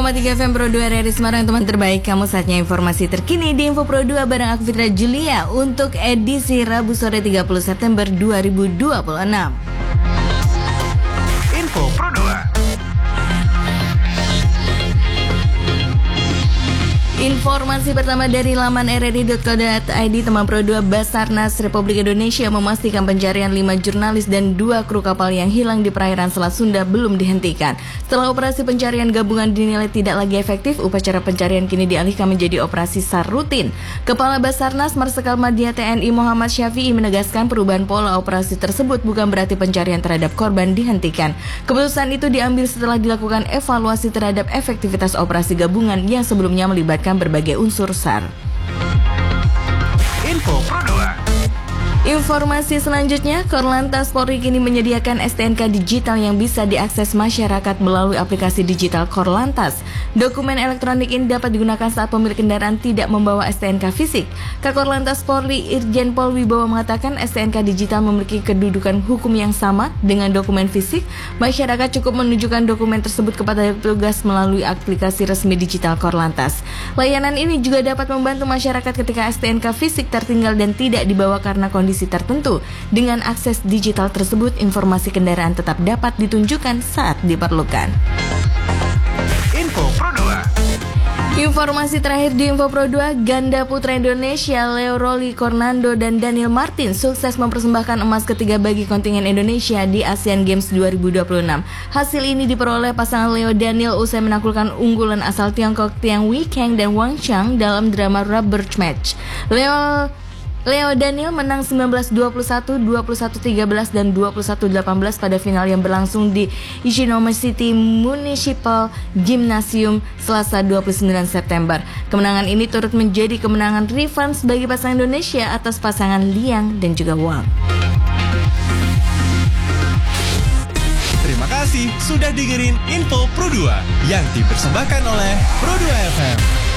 101,3 FM Pro 2 RRI Semarang, teman terbaik. Kamu saatnya informasi terkini di Info Pro 2 bareng aku Fitra Julia untuk edisi Rabu sore 30 September 2026. Info Pro 2. Informasi pertama dari laman rri.co.id, teman Pro 2. Basarnas Republik Indonesia memastikan pencarian 5 jurnalis dan 2 kru kapal yang hilang di perairan Selat Sunda belum dihentikan. Setelah operasi pencarian gabungan dinilai tidak lagi efektif, upacara pencarian kini dialihkan menjadi operasi SAR rutin. Kepala Basarnas Marsikal Madya TNI Muhammad Syafi'i menegaskan perubahan pola operasi tersebut bukan berarti pencarian terhadap korban dihentikan. Keputusan itu diambil setelah dilakukan evaluasi terhadap efektivitas operasi gabungan yang sebelumnya melibatkan berbagai unsur SAR. Info Pro 2. Informasi selanjutnya, Korlantas Polri kini menyediakan STNK digital yang bisa diakses masyarakat melalui aplikasi digital Korlantas. Dokumen elektronik ini dapat digunakan saat pemilik kendaraan tidak membawa STNK fisik. Korlantas Polri Irjen Pol Wibowo mengatakan STNK digital memiliki kedudukan hukum yang sama dengan dokumen fisik. Masyarakat cukup menunjukkan dokumen tersebut kepada petugas melalui aplikasi resmi digital Korlantas. Layanan ini juga dapat membantu masyarakat ketika STNK fisik tertinggal dan tidak dibawa karena kondisi tertentu. Dengan akses digital tersebut, informasi kendaraan tetap dapat ditunjukkan saat diperlukan. Info Pro 2. Informasi terakhir di Info Pro 2, ganda putra Indonesia Leo Rolly Cornando dan Daniel Martin sukses mempersembahkan emas ketiga bagi kontingen Indonesia di Asian Games 2026. Hasil ini diperoleh pasangan Leo Daniel usai menaklukkan unggulan asal Tiongkok Tian Wei Kang dan Wang Chang dalam drama rubber match. Leo Daniel menang 19-21, 21-13, dan 21-18 pada final yang berlangsung di Ichinomiya City Municipal Gymnasium Selasa 29 September. Kemenangan ini turut menjadi kemenangan revans bagi pasangan Indonesia atas pasangan Liang dan juga Wang. Terima kasih sudah dengerin Info Pro 2 yang dipersembahkan oleh Pro 2 FM.